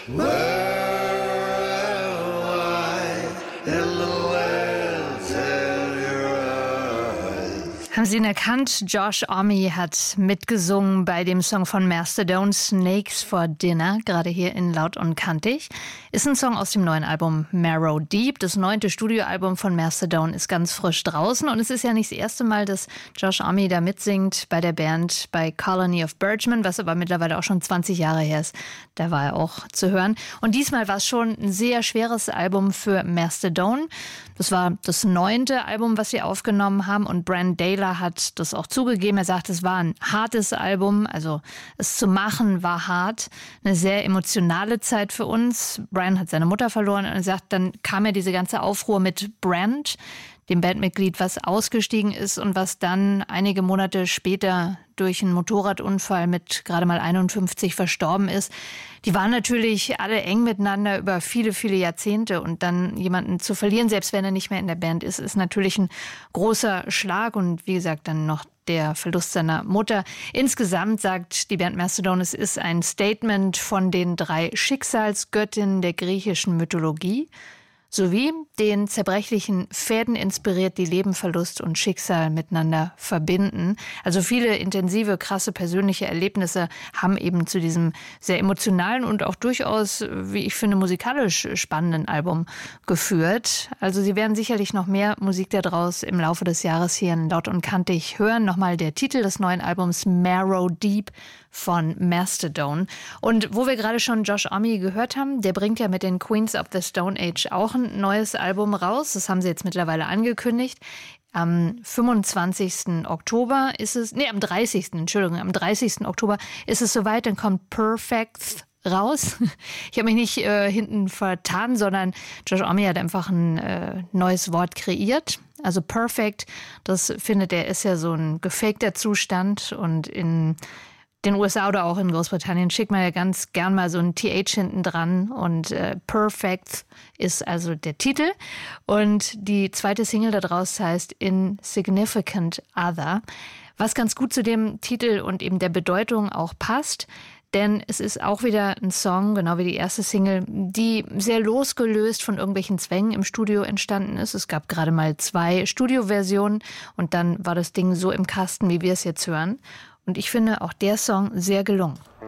Haben Sie ihn erkannt? Josh Homme hat mitgesungen bei dem Song von Mastodon, Snakes for Dinner, gerade hier in Laut und Kantig. Ist ein Song aus dem neuen Album Marrow Deep. Das 9. Studioalbum von Mastodon ist ganz frisch draußen. Und es ist ja nicht das erste Mal, dass Josh Homme da mitsingt bei der Band bei Colony of Birchmen, was aber mittlerweile auch schon 20 Jahre her ist. Da war er auch zu hören. Und diesmal war es schon ein sehr schweres Album für Mastodon. Das war das 9. Album, was sie aufgenommen haben. Und Brann Dailor hat das auch zugegeben. Er sagt, es war ein hartes Album. Also es zu machen war hart. Eine sehr emotionale Zeit für uns. Brann hat seine Mutter verloren. Und er sagt, dann kam ja diese ganze Aufruhr mit Brand, dem Bandmitglied, was ausgestiegen ist und was dann einige Monate später durch einen Motorradunfall mit gerade mal 51 verstorben ist. Die waren natürlich alle eng miteinander über viele, viele Jahrzehnte. Und dann jemanden zu verlieren, selbst wenn er nicht mehr in der Band ist, ist natürlich ein großer Schlag. Und wie gesagt, dann noch der Verlust seiner Mutter. Insgesamt sagt die Band Mastodon, es ist ein Statement von den 3 Schicksalsgöttinnen der griechischen Mythologie, sowie den zerbrechlichen Fäden inspiriert, die Leben, Verlust und Schicksal miteinander verbinden. Also viele intensive, krasse persönliche Erlebnisse haben eben zu diesem sehr emotionalen und auch durchaus, wie ich finde, musikalisch spannenden Album geführt. Also Sie werden sicherlich noch mehr Musik daraus im Laufe des Jahres hier in Laut und Kantig hören. Nochmal der Titel des neuen Albums Marrow Deep von Mastodon. Und wo wir gerade schon Josh Homme gehört haben, der bringt ja mit den Queens of the Stone Age auch ein neues Album raus. Das haben sie jetzt mittlerweile angekündigt. Am 25. Oktober ist es, am 30. Oktober ist es soweit, dann kommt Perfect raus. Ich habe mich nicht hinten vertan, sondern Josh Homme hat einfach ein neues Wort kreiert. Also Perfect, das findet er, ist ja so ein gefakter Zustand, und in den USA oder auch in Großbritannien schickt man ja ganz gern mal so ein TH hinten dran, und Perfect ist also der Titel. Und die zweite Single daraus heißt Insignificant Other, was ganz gut zu dem Titel und eben der Bedeutung auch passt. Denn es ist auch wieder ein Song, genau wie die erste Single, die sehr losgelöst von irgendwelchen Zwängen im Studio entstanden ist. Es gab gerade mal 2 Studioversionen und dann war das Ding so im Kasten, wie wir es jetzt hören. Und ich finde auch der Song sehr gelungen.